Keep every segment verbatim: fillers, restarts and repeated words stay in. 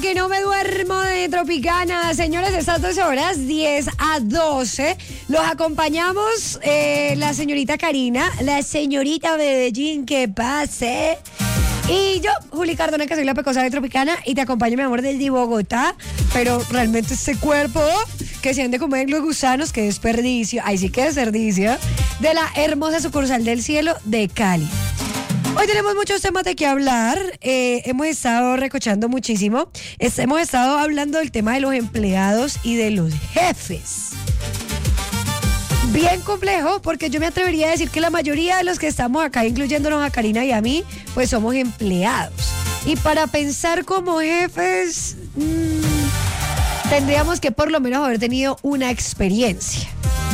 que no me duermo de Tropicana. Señores, estas dos horas, diez a doce, los acompañamos eh, la señorita Karina, la señorita Medellín, que pase. Y yo, Juli Cardona, que soy la pecosa de Tropicana, y te acompaño, mi amor, desde Bogotá. Pero realmente este cuerpo que se han de comer los gusanos, que desperdicio, ahí sí que desperdicio, de la hermosa sucursal del cielo de Cali. Hoy tenemos muchos temas de qué hablar, eh, hemos estado recochando muchísimo, es, hemos estado hablando del tema de los empleados y de los jefes. Bien complejo, porque yo me atrevería a decir que la mayoría de los que estamos acá, incluyéndonos a Karina y a mí, pues somos empleados. Y para pensar como jefes, mmm, tendríamos que por lo menos haber tenido una experiencia.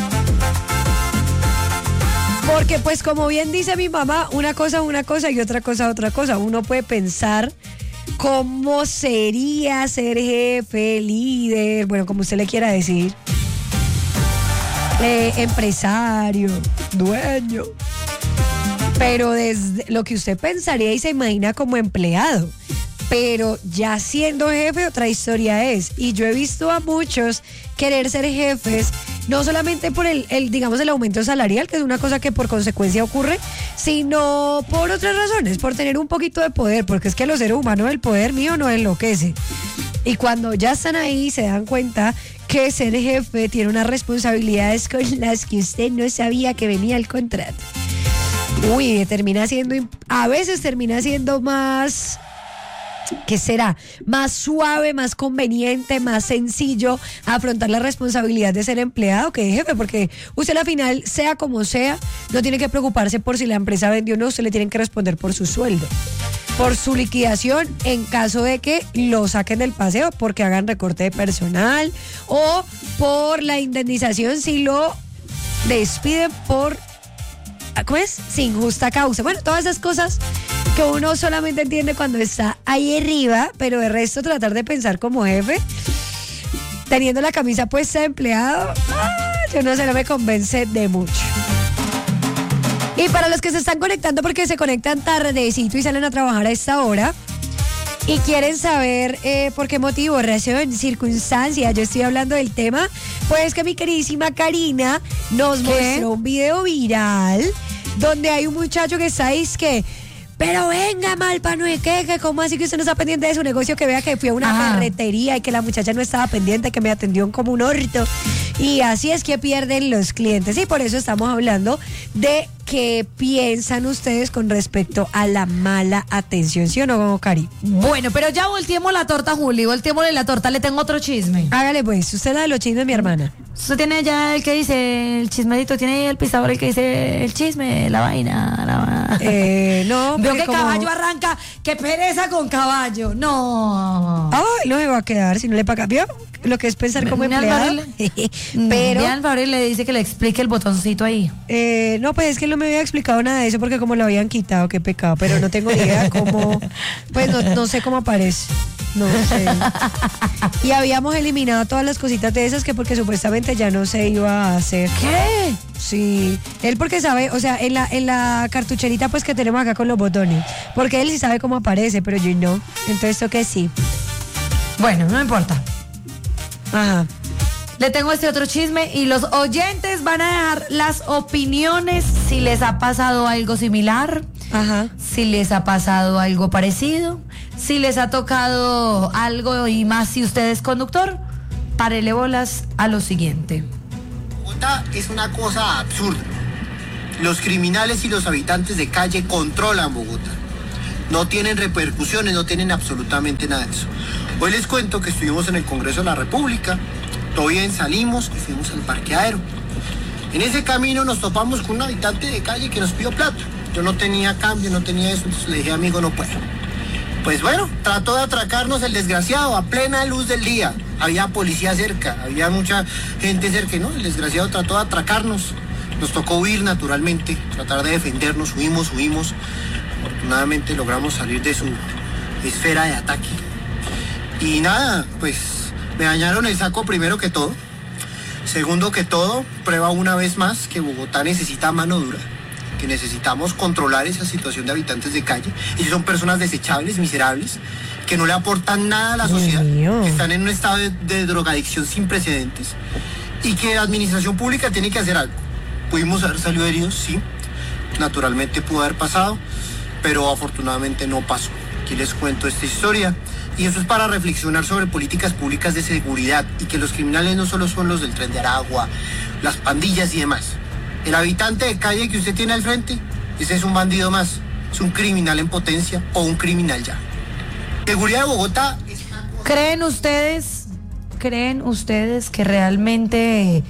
Porque pues como bien dice mi mamá, una cosa es una cosa y otra cosa es otra cosa. Uno puede pensar cómo sería ser jefe, líder, bueno, como usted le quiera decir, eh, empresario, dueño. Pero desde lo que usted pensaría y se imagina como empleado. Pero ya siendo jefe, otra historia es. Y yo he visto a muchos querer ser jefes, no solamente por el, el, digamos, el aumento salarial, que es una cosa que por consecuencia ocurre, sino por otras razones, por tener un poquito de poder, porque es que a los seres humanos el poder mío no enloquece. Y cuando ya están ahí, se dan cuenta que ser jefe tiene unas responsabilidades con las que usted no sabía que venía el contrato. Uy, termina siendo, a veces termina siendo más... ¿Qué será? Más suave, más conveniente, más sencillo afrontar la responsabilidad de ser empleado que de jefe, porque usted al final, sea como sea, no tiene que preocuparse por si la empresa vendió o no, usted le tiene que responder por su sueldo, por su liquidación en caso de que lo saquen del paseo porque hagan recorte de personal o por la indemnización si lo despiden por, ¿cómo es? Sin justa causa. Bueno, todas esas cosas que uno solamente entiende cuando está ahí arriba, pero de resto tratar de pensar como jefe, teniendo la camisa puesta de empleado, ah, yo no sé, no me convence de mucho. Y para los que se están conectando porque se conectan tardecito y salen a trabajar a esta hora y quieren saber eh, por qué motivo, razón, circunstancia, yo estoy hablando del tema, pues que mi queridísima Karina nos ¿Qué? mostró un video viral donde hay un muchacho que está que pero venga, malpa, no es que, que ¿cómo así que usted no está pendiente de su negocio? Que vea que fui a una Ajá. ferretería y que la muchacha no estaba pendiente, que me atendió como un orto. Y así es que pierden los clientes. Y por eso estamos hablando de qué piensan ustedes con respecto a la mala atención, ¿sí o no, Cari? Bueno, pero ya volteemos la torta, Juli, volteémosle la torta, le tengo otro chisme. Hágale pues, usted la de los chismes, mi hermana. Usted tiene ya el que dice el chismedito, tiene ahí el pizarro el que dice el chisme, la vaina, la vaina. Eh, no, Veo que como... caballo arranca, que pereza con caballo, no. Ay, no me va a quedar si no le paga. ¿Vio? Lo que es pensar como Ni empleado. Le... Pero Bien, Fabril le dice que le explique el botoncito ahí. Eh, no, pues es que él no me había explicado nada de eso porque como lo habían quitado, qué pecado, pero no tengo idea cómo, pues no, no sé cómo aparece. No sé. Y habíamos eliminado todas las cositas de esas que porque supuestamente ya no se iba a hacer. ¿Qué? Sí, él porque sabe, o sea, en la, en la cartucherita pues que tenemos acá con los botones, porque él sí sabe cómo aparece, pero yo no. Entonces toque sí. Bueno, no importa. Ajá. Le tengo este otro chisme y los oyentes van a dejar las opiniones si les ha pasado algo similar, Ajá. si les ha pasado algo parecido, si les ha tocado algo y más si usted es conductor. Párele bolas a lo siguiente. Bogotá es una cosa absurda. Los criminales y los habitantes de calle controlan Bogotá. No tienen repercusiones, no tienen absolutamente nada de eso. Hoy les cuento que estuvimos en el Congreso de la República, todo bien, salimos y fuimos al parqueadero. En ese camino nos topamos con un habitante de calle que nos pidió plata. Yo no tenía cambio, no tenía eso, entonces le dije, amigo, no puedo. Pues bueno, trató de atracarnos el desgraciado a plena luz del día. Había policía cerca, había mucha gente cerca, ¿no? El desgraciado trató de atracarnos. Nos tocó huir naturalmente, tratar de defendernos, huimos, huimos. Afortunadamente logramos salir de su esfera de ataque. Y nada, pues me dañaron el saco primero que todo. Segundo que todo, prueba una vez más que Bogotá necesita mano dura, que necesitamos controlar esa situación de habitantes de calle. Ellos son personas desechables, miserables, que no le aportan nada a la Dios sociedad, mío. que están en un estado de, de drogadicción sin precedentes y que la administración pública tiene que hacer algo. Pudimos haber salido heridos, sí, naturalmente pudo haber pasado, pero afortunadamente no pasó. Aquí les cuento esta historia y eso es para reflexionar sobre políticas públicas de seguridad y que los criminales no solo son los del Tren de Aragua, las pandillas y demás. El habitante de calle que usted tiene al frente, ese es un bandido más, es un criminal en potencia o un criminal ya. Seguridad de Bogotá es una cosa... ¿Creen ustedes, creen ustedes que realmente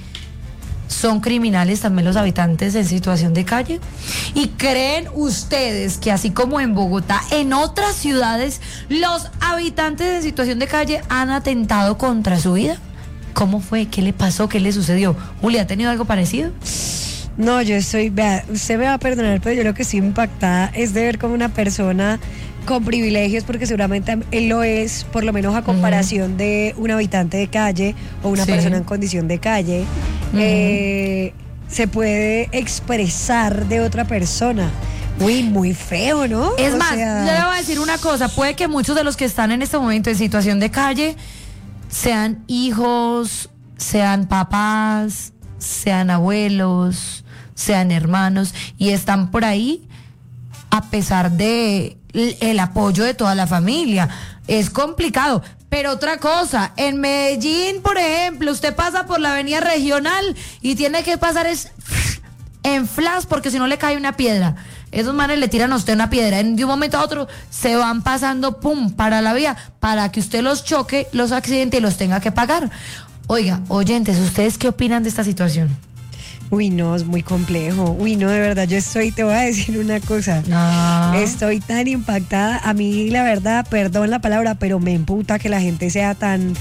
son criminales también los habitantes en situación de calle? ¿Y creen ustedes que así como en Bogotá, en otras ciudades, los habitantes en situación de calle han atentado contra su vida? ¿Cómo fue? ¿Qué le pasó? ¿Qué le sucedió? Julia, ¿ha tenido algo parecido? No, yo estoy, vea, usted me va a perdonar, pero yo lo que estoy impactada es de ver como una persona con privilegios, porque seguramente él lo es, por lo menos a comparación uh-huh. de un habitante de calle o una sí. persona en condición de calle, uh-huh. eh, se puede expresar de otra persona. Uy, muy feo, ¿no? Es o más, sea... yo le voy a decir una cosa, puede que muchos de los que están en este momento en situación de calle sean hijos, sean papás, sean abuelos, sean hermanos, y están por ahí a pesar de el apoyo de toda la familia. Es complicado. Pero otra cosa, en Medellín, por ejemplo, usted pasa por la avenida regional y tiene que pasar es en flash, porque si no le cae una piedra. Esos manes le tiran a usted una piedra. En de un momento a otro se van pasando, pum, para la vía, para que usted los choque, los accidente y los tenga que pagar. Oiga, oyentes, ¿ustedes qué opinan de esta situación? Uy, no, es muy complejo. Uy, no, de verdad, yo estoy, te voy a decir una cosa. No. Estoy tan impactada. A mí, la verdad, perdón la palabra, pero me emputa que la gente sea tan...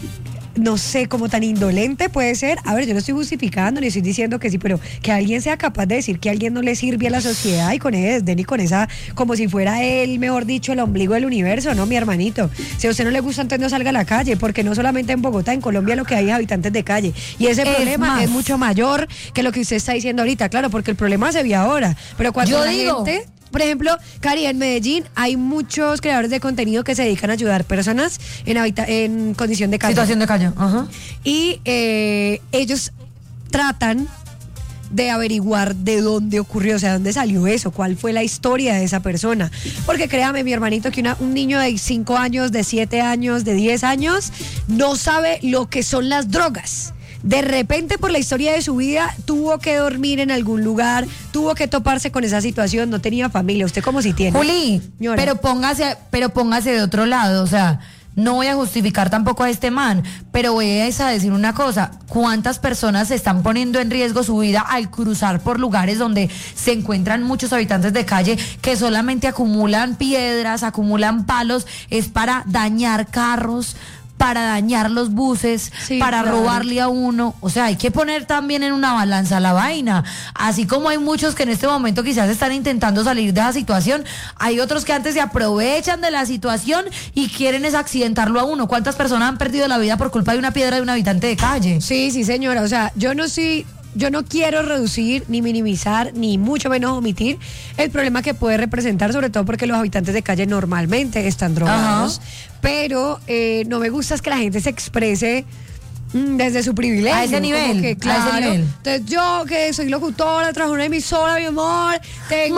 no sé, como tan indolente puede ser. A ver, yo no estoy justificando ni estoy diciendo que sí, pero que alguien sea capaz de decir que a alguien no le sirve a la sociedad y con ese desdén y con esa, como si fuera él, mejor dicho, el ombligo del universo, ¿no, mi hermanito? Si a usted no le gusta, entonces no salga a la calle, porque no solamente en Bogotá, en Colombia lo que hay es habitantes de calle. Y ese es problema más. es mucho mayor que lo que usted está diciendo ahorita, claro, porque el problema se vio ahora. Pero cuando yo la digo, gente... Por ejemplo, Cari, en Medellín hay muchos creadores de contenido que se dedican a ayudar personas en, habita- en condición de calle. Situación de calle, ajá. Y eh, ellos tratan de averiguar de dónde ocurrió, o sea, dónde salió eso, cuál fue la historia de esa persona. Porque créame, mi hermanito, que una, un niño de cinco años, de siete años, de diez años, no sabe lo que son las drogas. De repente, por la historia de su vida, tuvo que dormir en algún lugar, tuvo que toparse con esa situación, no tenía familia. ¿Usted cómo si tiene? Juli, Señora. pero póngase, pero póngase de otro lado, o sea, no voy a justificar tampoco a este man, pero voy a decir una cosa, ¿cuántas personas se están poniendo en riesgo su vida al cruzar por lugares donde se encuentran muchos habitantes de calle que solamente acumulan piedras, acumulan palos, es para dañar carros, para dañar los buses, sí, para claro. robarle a uno? O sea, hay que poner también en una balanza la vaina. Así como hay muchos que en este momento quizás están intentando salir de esa situación, hay otros que antes se aprovechan de la situación y quieren es accidentarlo a uno. ¿Cuántas personas han perdido la vida por culpa de una piedra de un habitante de calle? Sí, sí, señora. O sea, yo no soy... Yo no quiero reducir, ni minimizar, ni mucho menos omitir el problema que puede representar, sobre todo porque los habitantes de calle normalmente están drogados. Ajá. Pero eh, no me gusta es que la gente se exprese mm, desde su privilegio. A ese nivel, que, claro, a ese nivel. Entonces yo, que soy locutora, trabajo en una emisora, mi amor, tengo,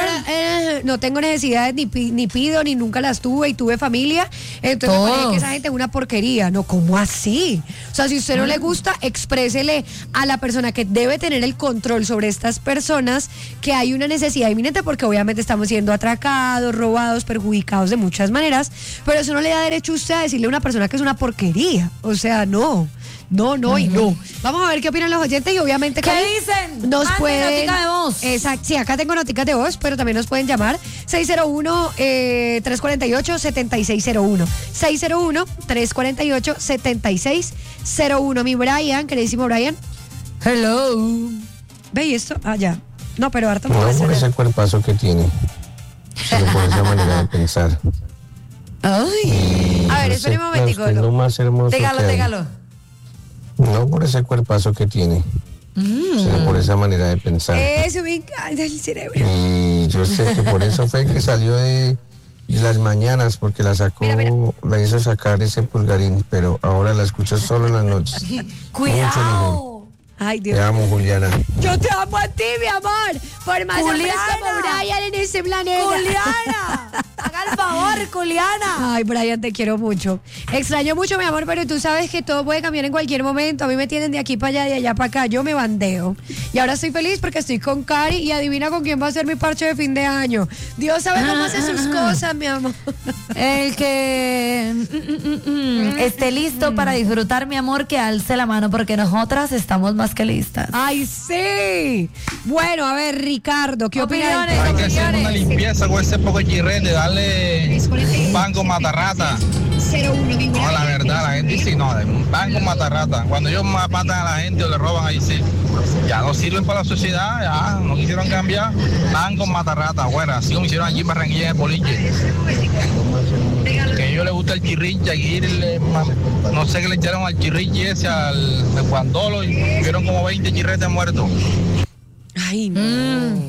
eh, no tengo necesidades, ni, ni pido, ni nunca las tuve, y tuve familia. Entonces me parece que esa gente es una porquería. No, ¿cómo así? O sea, si a usted no le gusta, exprésele a la persona que debe tener el control sobre estas personas que hay una necesidad inminente, porque obviamente estamos siendo atracados, robados, perjudicados de muchas maneras, pero eso no le da derecho a usted a decirle a una persona que es una porquería. O sea, no. No, no uh-huh. y no. Vamos a ver qué opinan los oyentes y obviamente... ¿Qué dicen? Nos Mande pueden... notica de voz. Exacto, sí, acá tengo noticas de voz, pero también nos pueden llamar seis cero uno, tres cuatro ocho, siete seis cero uno. seis cero uno, tres cuatro ocho, siete seis cero uno. Mi Brian, queridísimo Brian. Hello. ¿Ve y esto? Ah, ya. No, pero harto. No por ese cuerpazo que tiene, sino por esa manera de pensar. Ay. A ver, espere un momentico. Es lo más hermoso. Dígalo, dígalo. No por ese cuerpazo que tiene, mm. sino por esa manera de pensar. Eso me encanta el cerebro. Y yo sé que por eso fue que salió de, y las mañanas, porque la sacó, Mira, mira. la hizo sacar ese pulgarín, pero ahora la escucho solo en las noches. Cuidado. Ay, Dios. Te amo, Juliana. Yo te amo a ti, mi amor. Por más hombres Juliana. como Brian en ese planeta. Juliana, haga el favor, Juliana. Ay, Brian, te quiero mucho. Extraño mucho, mi amor, pero tú sabes que todo puede cambiar en cualquier momento. A mí me tienen de aquí para allá, de allá para acá. Yo me bandeo. Y ahora estoy feliz porque estoy con Cari y adivina con quién va a ser mi parche de fin de año. Dios sabe cómo hace sus cosas, mi amor. El que mm, mm, mm, esté listo para disfrutar, mi amor, que alce la mano porque nosotras estamos más que listas. Ay, sí. Bueno, a ver, Ricardo, ¿qué opinas? Opiniones. Hay que hacer una limpieza con ese poco de chirrete, darle un pan con matarrata. No, la verdad, la gente dice no, un pan con matarrata. Cuando ellos matan a la gente o le roban, ahí sí. Ya no sirven para la sociedad, ya no quisieron cambiar. Pan con matarrata, bueno, así como hicieron allí en Barranquilla en el boliche. Que a ellos les gusta el chirrinche, aquí le- no sé qué le echaron al chirrinche ese, al, al guandolo, y vieron como veinte chirretes muertos. Ay, no.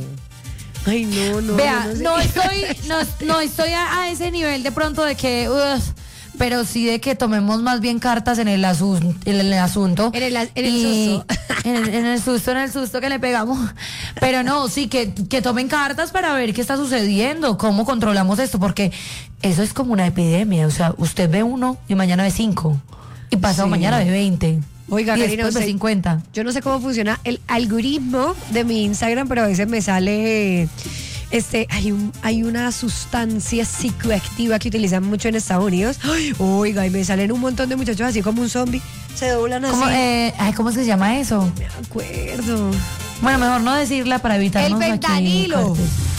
Ay, no, no. Vea, no sé. no estoy, no, no estoy a, a ese nivel de pronto de que, uf, pero sí de que tomemos más bien cartas en el, asun- en el asunto. En el, en el Y- susto. En el, en el susto, en el susto que le pegamos. Pero no, sí, que, que tomen cartas para ver qué está sucediendo, cómo controlamos esto, porque eso es como una epidemia. O sea, usted ve uno y mañana ve cinco. Y pasado Sí. mañana ve veinte. Oiga, y Karina, después ve usted- cincuenta. Yo no sé cómo funciona el algoritmo de mi Instagram, pero a veces me sale este hay un hay una sustancia psicoactiva que utilizan mucho en Estados Unidos. Ay, oiga, y me salen un montón de muchachos así como un zombie, se doblan así. ¿Cómo, eh, ay, ¿cómo se llama eso? Me acuerdo. Bueno, mejor no decirla para evitar El fentanilo.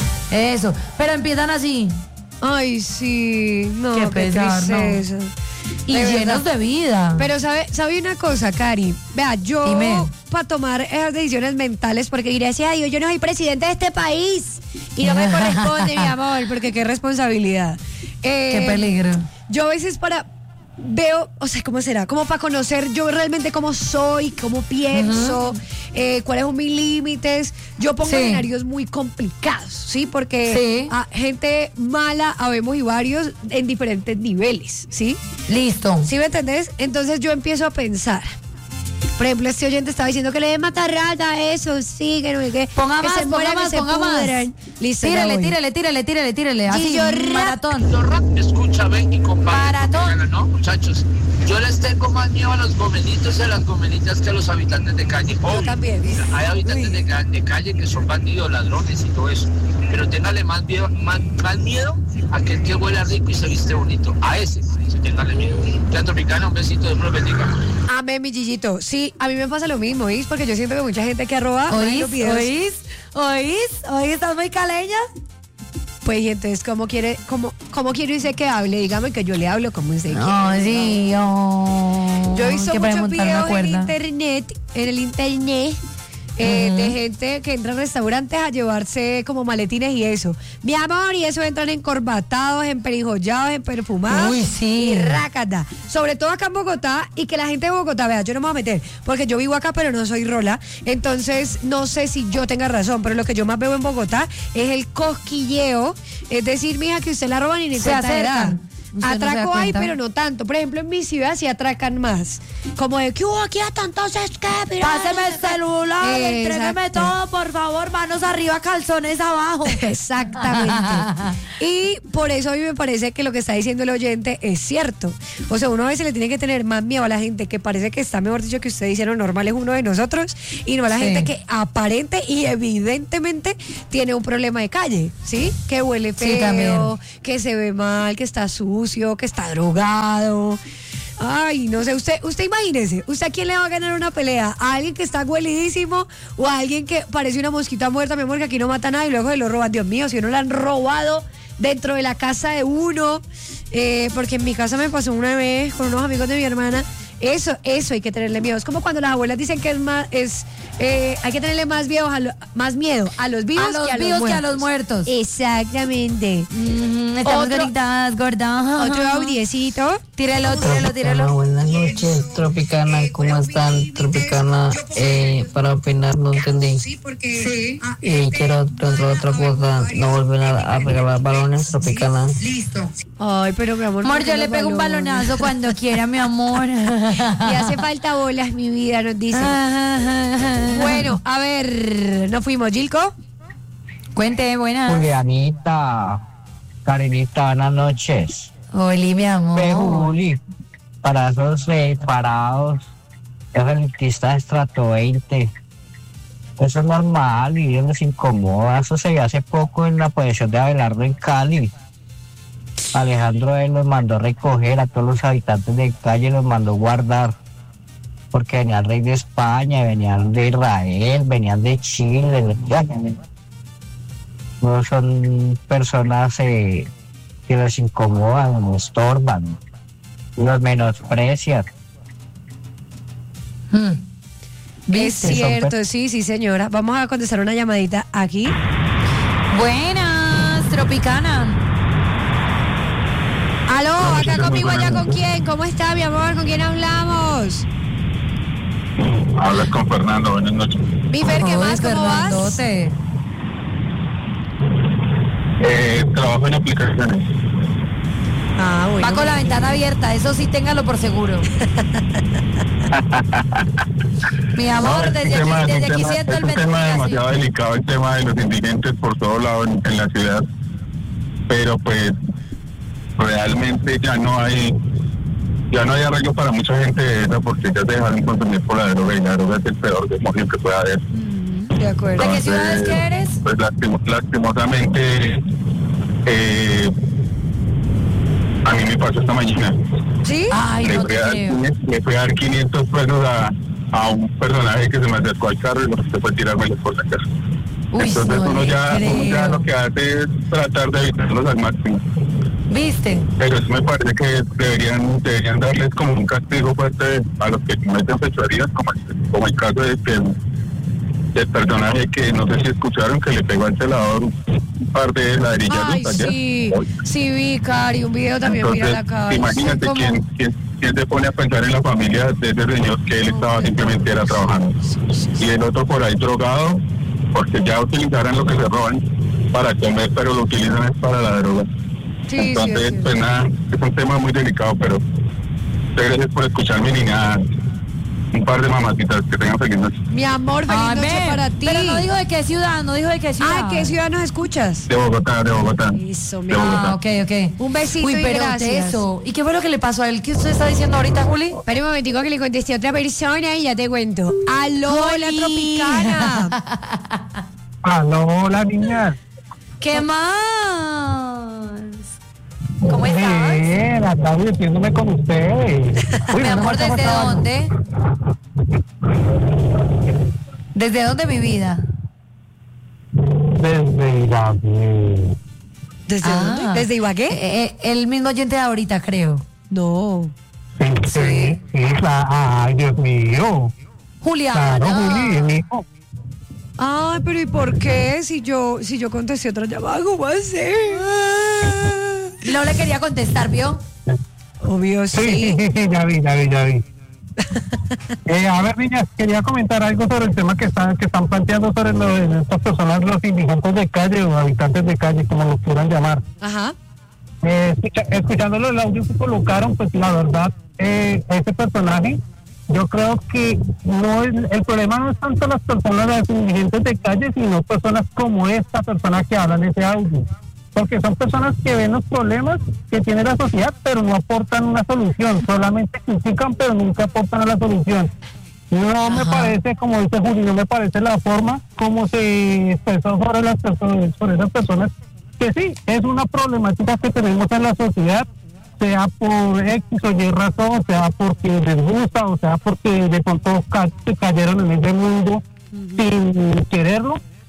Eso, pero empiezan así Ay, sí, no, Qué qué, pesar, ¿no? tristeza. y De llenos verdad. de vida. Pero sabe, sabe una cosa, Cari. Vea, yo Dime. para tomar esas decisiones mentales, porque gracias a Dios yo no soy presidente de este país y no me corresponde, mi amor, porque qué responsabilidad. Eh, Qué peligro. Yo a veces para veo, o sea, ¿cómo será? Como para conocer yo realmente cómo soy, cómo pienso, eh, cuáles son mis límites. Yo pongo Sí. escenarios muy complicados, ¿sí? Porque Sí. a gente mala habemos y varios en diferentes niveles, ¿sí? Listo. ¿Sí me entendés? Entonces yo empiezo a pensar. Por ejemplo, este oyente estaba diciendo que le dé matarrata, eso, sí, que no sé qué. Ponga que más, se ponga muera, más, que se ponga más. pudran. Listo, ya Tírale, voy. tírale, tírale, tírale, tírale. Así, Gillo Rap. maratón. Escúchame y comparte. Maratón. No, muchachos, yo les tengo más miedo a los gomelitos y a las gomelitas que a los habitantes de calle. Yo Obvio, también. hay habitantes Uy. de, ca- de calle que son bandidos, ladrones y todo eso. Pero téngale más miedo, más, más miedo a aquel que huele rico y se viste bonito. A ese, sí, téngale miedo. Ya Tropicana, un besito de Dios bendiga. Amén, mi Gillito. Sí, a mí me pasa lo mismo, ¿oís? Porque yo siento que mucha gente que arroba ¿Oís? los videos, ¿Oís? ¿Oís? ¿Oís? ¿Estás muy caleña? pues y entonces cómo quiere, cómo, cómo quiere usted que hable, dígame que yo le hablo como usted No, quiere. sí, oh, Yo he visto que para muchos montar una videos en cuerda. internet, en el internet, eh, Ujú. de gente que entra a restaurantes a llevarse como maletines y eso. Mi amor, y eso entran encorbatados, emperijollados, en perfumados. Uy, sí. Y rácata. Sobre todo acá en Bogotá, y que la gente de Bogotá, vea, yo no me voy a meter, porque yo vivo acá, pero no soy rola. Entonces, no sé si yo tenga razón, pero lo que yo más veo en Bogotá es el cosquilleo. Es decir, mija, que usted la roban y ni Se cuenta de acercan. edad. Usted no se da Atraco hay, cuenta. pero no tanto. Por ejemplo, en mi ciudad sí atracan más. Como de que hubo aquí hasta entonces qué, mira, Páseme no el sé qué". celular, entrégueme Exacto. todo, por favor, manos arriba, calzones abajo. Exactamente. Y por eso a mí me parece que lo que está diciendo el oyente es cierto. O sea, uno a veces le tiene que tener más miedo a la gente que parece que está, mejor dicho, que usted dice lo normal es uno de nosotros, y no a la Sí. gente que aparente y evidentemente tiene un problema de calle, ¿sí? Que huele Sí, feo, también. que se ve mal, que está sucio, que está drogado. Ay, no sé, usted, usted imagínese, ¿usted a quién le va a ganar una pelea? ¿A alguien que está huelidísimo o a alguien que parece una mosquita muerta, mi amor, que aquí no mata nada y luego se lo roban? Dios mío, si uno lo han robado dentro de la casa de uno, eh, porque en mi casa me pasó una vez con unos amigos de mi hermana, Eso, eso hay que tenerle miedo. Es como cuando las abuelas dicen que es más, es, eh, hay que tenerle más miedo a, lo, más miedo a los vivos, A los que, a vivos los que a los muertos. Exactamente. Mm, estamos Otro- conectadas, gorda. Otro audiecito. Tíralo, tíralo, Tropicana, tíralo. buenas noches, Tropicana, ¿cómo están? Tropicana, eh, para opinar no entendí. Y quiero preguntar otra cosa, no vuelven a, a regalar balones, Tropicana. Ay, pero mi amor. Amor, ¿por qué yo le los pego un balones? balonazo cuando quiera, mi amor. Me hace falta bolas, mi vida, nos dicen. Bueno, a ver, ¿nos fuimos, Gilco? Cuente, buenas. Julianita, Karenita, buenas noches. Oli, mi amor. Ve, Juli, para esos eh, parados, es elitista de estrato veinte. Eso es normal y ellos les incomoda. Eso se vio hace poco en la posición de Abelardo en Cali. Alejandro él los mandó recoger a todos los habitantes de calle, los mandó guardar. Porque venía el rey de España, venían de Israel, venían de Chile. No son personas eh, que los incomodan, los estorban, los menosprecian. Mm. Es ¿Viste? cierto, sí, sí, señora. Vamos a contestar una llamadita aquí. Buenas, Tropicana. Aló, acá conmigo, allá con quién. ¿Cómo está, mi amor? ¿Con quién hablamos? Hablas con Fernando, buenas noches. Mi Fer, ¿qué Ay, más? ¿Cómo vas? Fernandote. Eh, trabajo en aplicaciones. Ah, bueno. Va con la ventana abierta, eso sí, téngalo por seguro. Mi amor, No, es un desde tema- aquí, es un desde aquí tema- siento es el un tema ventilación. demasiado delicado, el tema de los indigentes por todos lados en, en la ciudad, pero pues realmente ya no hay ya no hay arreglo para mucha gente de esa porque ya se dejaron consumir por la droga y la droga es el peor demonio que pueda haber. De acuerdo. ¿De qué ciudad es que eres? Pues lastimo- lastimosamente eh, a mí me pasó esta mañana. ¿Sí? Ay, le, no fui te a dar, creo. quinientos le fui a dar quinientos pesos a, a un personaje que se me acercó al carro y lo que se fue a tirármelos por la casa. Uy, Entonces no uno, le ya, uno ya creo. lo que hace es tratar de evitarlos al máximo. ¿Viste? Pero eso me parece que deberían deberían darles como un castigo fuerte a los que cometen fechorías, como, el- como el caso de que el, del personaje que no sé si escucharon que le pegó al celador un par de ladrillas Ay, ayer. sí. Sí, vi, Cari, un video también, mira la Entonces, cara. imagínate ¿Cómo? quién, quién, quién se pone a pensar en la familia de ese señor que él estaba simplemente era trabajando. Y el otro por ahí drogado, porque ya utilizarán lo que se roban para comer, pero lo utilizan es para la droga. Sí, sí, Entonces, sí. pues nada, es un tema muy delicado, pero muchas gracias por escucharme, niña. Un par de mamacitas, que tengan feliz noche. Mi amor, feliz Ay, noche ven, para ti. Pero no dijo de qué ciudad, no dijo de qué ciudad. Ah, ¿qué ciudad nos escuchas? De Bogotá, de Bogotá. Eso, mi De amor. Bogotá. Ah, ok, ok. Un besito Uy, y pero gracias. eso. ¿Y qué fue lo que le pasó a él? ¿Qué usted está diciendo ahorita, Juli? Espera un momentico que le contesté a otra persona y ya te cuento. Aló, la Juli. Tropicana. Aló, hola niña. ¿Qué más? ¿Cómo estás? Bien, acá divirtiéndome con ustedes. Uy, Mi no me amor, estamos ¿desde acabando. dónde? ¿Desde dónde, mi vida? Desde Ibagué. ¿Desde Ah. dónde? ¿Desde Ibagué? Eh, eh, el mismo oyente de ahorita, creo. No. Sí, sí, sí, claro. Ay, Dios mío. Juliana. Claro, Juli, mi hijo. Ay, pero ¿y por qué? Si yo, si yo contesté otra llamada, ¿cómo hacer? No le quería contestar, ¿vio? Obvio, Sí, sí. sí, sí, ya vi, ya vi, ya vi. Eh, a ver, niñas, quería comentar algo sobre el tema que están, que están planteando sobre lo de estas personas, los indigentes de calle o habitantes de calle, como los quieran llamar. Ajá. Eh, escucha- escuchándolo el audio que colocaron, pues la verdad, eh, ese personaje, yo creo que no es, el problema no es tanto las personas, los indigentes de calle, sino personas como esta persona que habla en ese audio. Porque son personas que ven los problemas que tiene la sociedad, pero no aportan una solución, solamente critican, pero nunca aportan a la solución. No me Ajá. parece, como dice Juli, no me parece la forma como se expresó sobre las personas, sobre esas personas, que sí, es una problemática que tenemos en la sociedad, sea por X o Y razón, sea porque les gusta, o sea porque de pronto ca- se cayeron en ese mundo sin quererlo.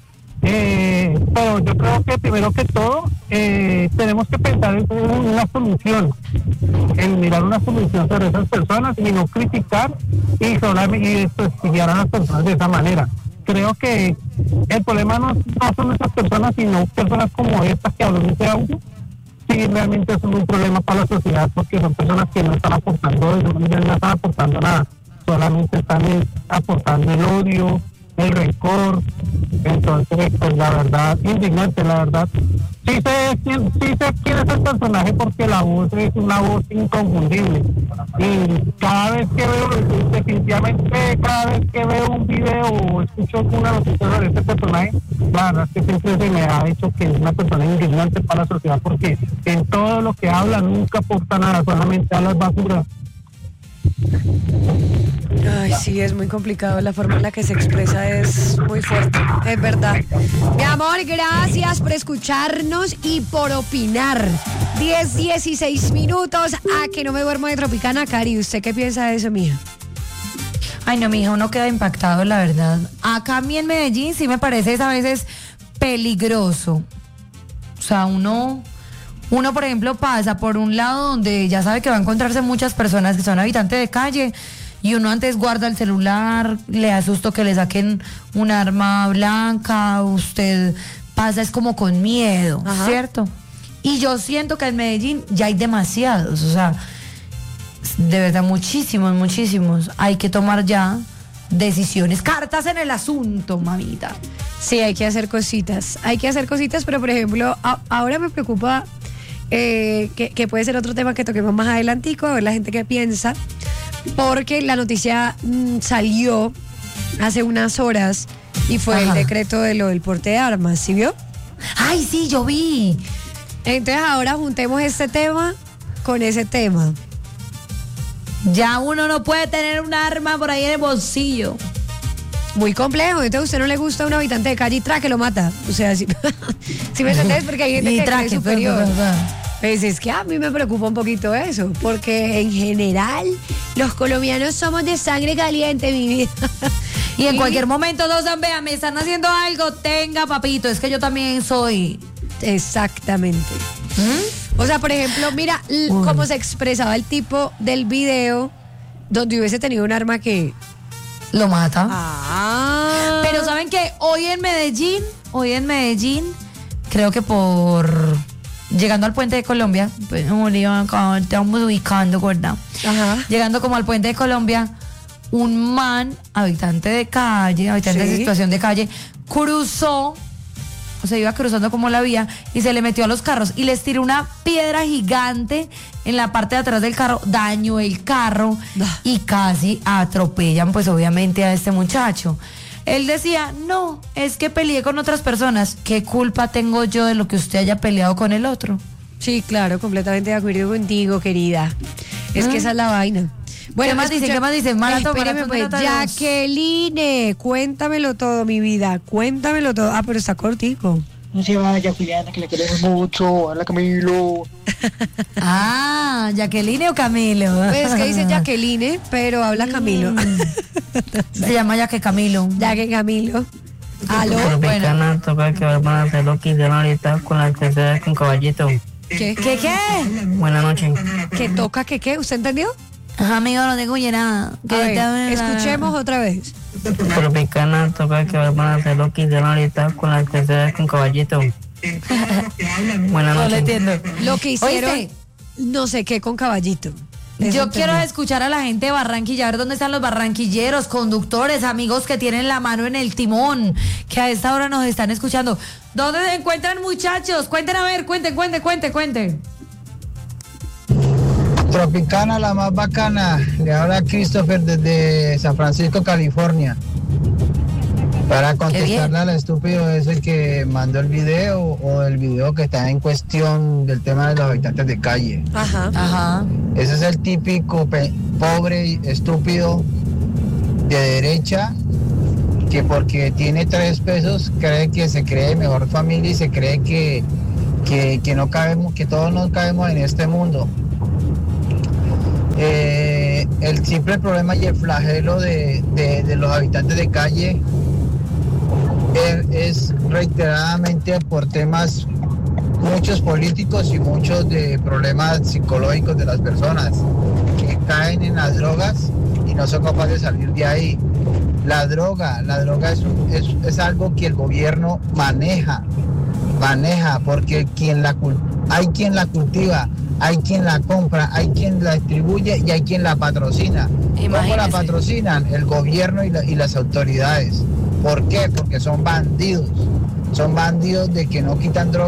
Eh, pero yo creo que primero que todo eh, tenemos que pensar en una solución, en mirar una solución sobre esas personas y no criticar y solamente y prestigiar a las personas de esa manera. Creo que el problema no, no son esas personas, sino personas como estas que hablan de este audio. Sí, realmente es un problema para la sociedad, porque son personas que no están aportando, no están aportando nada, solamente están aportando el odio, el rencor. Entonces, pues la verdad, indignante, la verdad. Sí sé, quién, sí sé quién es el personaje, porque la voz es una voz inconfundible. Y cada vez que veo, definitivamente, cada vez que veo un video o escucho una noticia sobre este personaje, la verdad es que siempre se me ha hecho que es una persona indignante para la sociedad, porque en todo lo que habla nunca aporta nada, solamente habla basura. Ay, sí, es muy complicado. La forma en la que se expresa es muy fuerte, es verdad. Mi amor, gracias por escucharnos y por opinar. diez, dieciséis minutos a que no me duermo de Tropicana. Cari, ¿usted qué piensa de eso, mija? Ay, no, mija, uno queda impactado, la verdad. Acá a mí en Medellín sí me parece a veces peligroso. O sea, uno... Uno, por ejemplo, pasa por un lado donde ya sabe que va a encontrarse muchas personas que son habitantes de calle y uno antes guarda el celular, le asusto que le saquen un arma blanca, usted pasa es como con miedo, ajá, ¿cierto? Y yo siento que en Medellín ya hay demasiados, o sea, de verdad muchísimos, muchísimos. Hay que tomar ya decisiones, cartas en el asunto, mamita. Sí, hay que hacer cositas, hay que hacer cositas, pero por ejemplo, a, ahora me preocupa... Eh, que, que puede ser otro tema que toquemos más adelantico, a ver la gente qué piensa, porque la noticia mmm, salió hace unas horas y fue, ajá, el decreto de lo del porte de armas, ¿sí vio? Ay, sí, yo vi. Entonces ahora juntemos este tema con ese tema. Ya uno no puede tener un arma por ahí en el bolsillo. Muy complejo. Entonces a usted no le gusta un habitante de calle y traque lo mata. O sea, si, si me entendés, porque hay gente que traque, es superior. Pues es que a mí me preocupa un poquito eso, porque en general los colombianos somos de sangre caliente, mi vida. Y en y cualquier momento dos dan, vean, me están haciendo algo, tenga, papito, es que yo también soy. Exactamente. ¿Mm? O sea, por ejemplo, mira l- cómo se expresaba el tipo del video donde hubiese tenido un arma que... lo mata. Ah. Pero ¿saben qué? Hoy en Medellín, hoy en Medellín, creo que por... llegando al puente de Colombia, pues estamos ubicando, ¿verdad? Ajá. Llegando como al puente de Colombia, un man, habitante de calle, habitante ¿sí? de situación de calle, cruzó, o sea, iba cruzando como la vía y se le metió a los carros y les tiró una piedra gigante en la parte de atrás del carro, dañó el carro y casi atropellan, pues obviamente, a este muchacho. Él decía, no, es que peleé con otras personas. ¿Qué culpa tengo yo de lo que usted haya peleado con el otro? Sí, claro, completamente de acuerdo contigo, querida. Es ¿Mm? que esa es la vaina. Bueno, ¿qué más dice? ¿Qué más dice? Espéreme, pues, Jacqueline, cuéntamelo todo, mi vida. Cuéntamelo todo. Ah, pero está cortico. No se vaya, Juliana, que le queremos mucho. Hola, Camilo. Ah, ¿Jacqueline o Camilo? Pues es que dice Jacqueline, pero habla Camilo. Se llama Jaque Camilo. Jaque Camilo. Aló. Bueno. Toca que van a hacer lo que hicieron ahorita con la tercera con Caballito. ¿Qué? ¿Qué qué? Buenas noches. ¿Qué toca que qué? ¿Usted entendió? Ajá, amigo, no tengo nada. A ver, escuchemos otra vez. Tropicana toca que van a hacer lo que hicieron ahorita con la tercera con Caballito. Buenas noches. No lo entiendo. Lo que hicieron, ¿oíste? No sé qué con Caballito. Yo entendí. Quiero escuchar a la gente de Barranquilla, a ver dónde están los barranquilleros, conductores, amigos que tienen la mano en el timón, que a esta hora nos están escuchando. ¿Dónde se encuentran, muchachos? Cuenten, a ver, cuenten, cuenten, cuenten, cuenten. Tropicana, la más bacana. Le habla Christopher desde San Francisco, California. Para contestarle al estúpido ese que mandó el video o el video que está en cuestión del tema de los habitantes de calle. Ajá, ajá. Ese es el típico pe- pobre y estúpido de derecha que porque tiene tres pesos cree que se cree mejor familia y se cree que, que, que no cabemos, que todos nos cabemos en este mundo. Eh, el simple problema y el flagelo de, de, de los habitantes de calle es reiteradamente por temas, muchos políticos y muchos de problemas psicológicos de las personas que caen en las drogas y no son capaces de salir de ahí. La droga, la droga es, un, es, es algo que el gobierno maneja, maneja, porque quien la, hay quien la cultiva, hay quien la compra, hay quien la distribuye y hay quien la patrocina. Imagínese. ¿Cómo la patrocinan? El gobierno y, la, y las autoridades. ¿Por qué? Porque son bandidos, son bandidos de que no quitan droga.